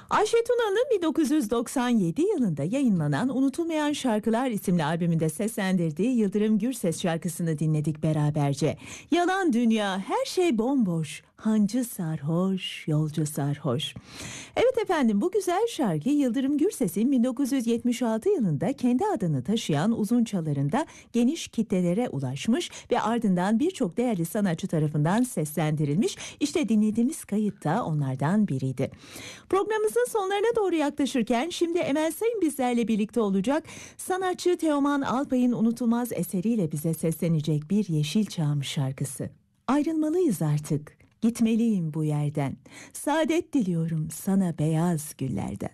Ayşe Tuna'nın 1997 yılında yayınlanan Unutulmayan Şarkılar isimli albümünde seslendirdiği Yıldırım Gürses şarkısını dinledik beraberce. Yalan dünya, her şey bomboş, hancı sarhoş, yolcu sarhoş. Evet efendim, bu güzel şarkı Yıldırım Gürses'in 1976 yılında kendi adını taşıyan uzun çalarında geniş kitlelere ulaşmış ve ardından birçok değerli sanatçı tarafından seslendirilmiş. İşte dinlediğimiz kayıt da onlardan biriydi. Programımızın sonlarına doğru yaklaşırken şimdi Emel Sayın bizlerle birlikte olacak. Sanatçı Teoman Alpay'ın unutulmaz eseriyle bize seslenecek bir Yeşilçam şarkısı. Ayrılmalıyız artık. Gitmeliyim bu yerden. Saadet diliyorum sana beyaz güllerden.